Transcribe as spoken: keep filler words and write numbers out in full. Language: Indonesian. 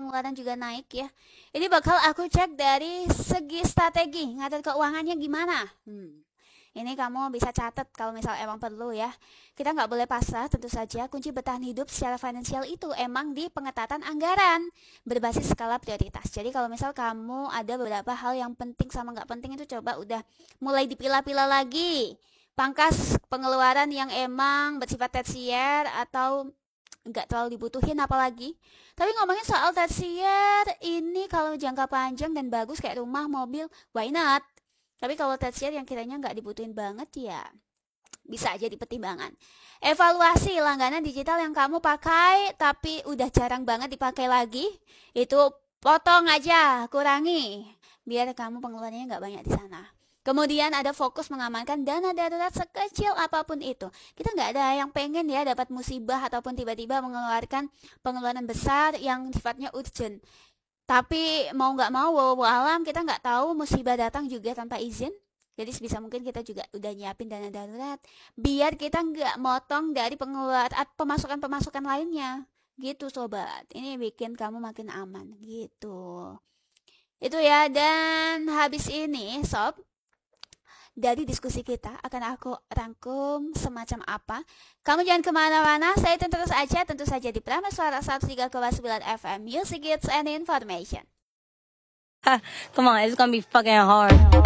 pengeluaran juga naik ya. Ini bakal aku cek dari segi strategi ngatur keuangannya gimana. Hmm. Ini kamu bisa catat kalau misal emang perlu ya. Kita nggak boleh pasrah, tentu saja kunci bertahan hidup secara finansial itu emang di pengetatan anggaran berbasis skala prioritas. Jadi kalau misal kamu ada beberapa hal yang penting sama nggak penting itu coba udah mulai dipilah-pilah lagi. Pangkas pengeluaran yang emang bersifat tersier atau nggak terlalu dibutuhin apalagi. Tapi ngomongin soal tersier, ini kalau jangka panjang dan bagus kayak rumah, mobil, why not? Tapi kalau tersier yang kiranya nggak dibutuhin banget ya bisa jadi pertimbangan. Evaluasi langganan digital yang kamu pakai tapi udah jarang banget dipakai lagi, itu potong aja, kurangi biar kamu pengeluarannya nggak banyak di sana. Kemudian ada fokus mengamankan dana darurat sekecil apapun itu. Kita nggak ada yang pengen ya dapat musibah ataupun tiba-tiba mengeluarkan pengeluaran besar yang sifatnya urgent. Tapi mau nggak mau, walau alam kita nggak tahu musibah datang juga tanpa izin. Jadi sebisa mungkin kita juga udah nyiapin dana darurat biar kita nggak motong dari pengeluaran pemasukan-pemasukan lainnya. Gitu sobat, ini bikin kamu makin aman gitu. Itu ya, dan habis ini sob, dari diskusi kita akan aku rangkum semacam apa. Kamu jangan kemana-mana, saya terus aja tentu saja di Prama Suara seratus tiga koma sembilan F M, Music Hits and Information. Come on, it's gonna be fucking hard.